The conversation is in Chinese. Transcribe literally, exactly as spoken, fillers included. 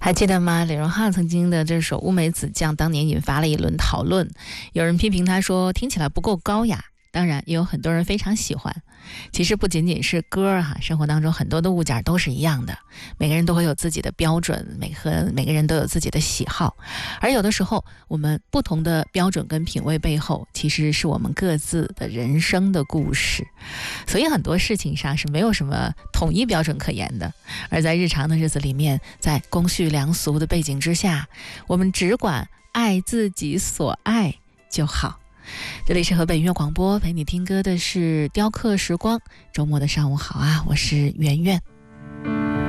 还记得吗？李荣浩曾经的这首《乌梅子酱》当年引发了一轮讨论，有人批评他说听起来不够高雅，当然也有很多人非常喜欢。其实不仅仅是歌哈，生活当中很多的物件都是一样的，每个人都会有自己的标准，每个每个人都有自己的喜好，而有的时候我们不同的标准跟品味背后，其实是我们各自的人生的故事。所以很多事情上是没有什么统一标准可言的，而在日常的日子里面，在公序良俗的背景之下，我们只管爱自己所爱就好。这里是河北音乐广播，陪你听歌的是雕刻时光。周末的上午好啊，我是圆圆。